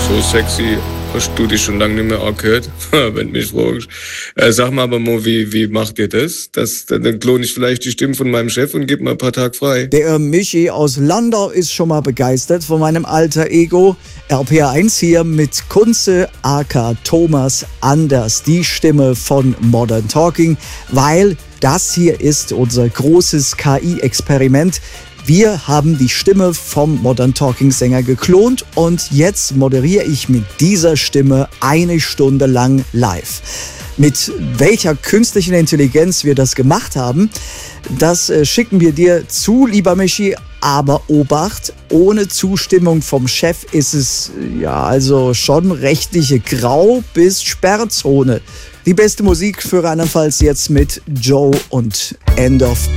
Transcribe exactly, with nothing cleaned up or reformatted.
so sexy hast du dich schon lange nicht mehr angehört, wenn du mich fragst. Äh, sag mal aber mal, wie, wie macht ihr das? das? Dann klone ich vielleicht die Stimme von meinem Chef und gebe mal ein paar Tage frei. Der Michi aus Landau ist schon mal begeistert von meinem alter Ego. R P R eins hier mit Kunze aka Thomas Anders, die Stimme von Modern Talking, weil das hier ist unser großes K I-Experiment. Wir haben die Stimme vom Modern Talking Sänger geklont und jetzt moderiere ich mit dieser Stimme eine Stunde lang live. Mit welcher künstlichen Intelligenz wir das gemacht haben, das äh, schicken wir dir zu, lieber Michi. Aber Obacht, ohne Zustimmung vom Chef ist es ja also schon rechtliche Grau- bis Sperrzone. Die beste Musik für Rheinland-Pfalz jetzt mit Joe und End of